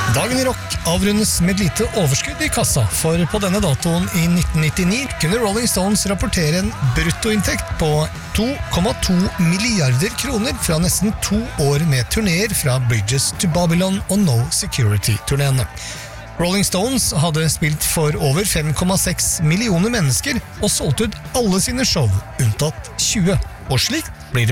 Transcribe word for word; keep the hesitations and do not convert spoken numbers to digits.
Dagen i rock avrundes med et lite overskudd i kassa, for på denne datoen i nitten nittini kunne Rolling Stones rapportere en bruttoinntekt på to komma to milliarder kroner fra nesten to år med turnéer fra Bridges to Babylon og No Security-turnéene. Rolling Stones hadde spilt for over fem komma seks millioner mennesker og solgt ut alle sine show, unntatt tjue. Og slikt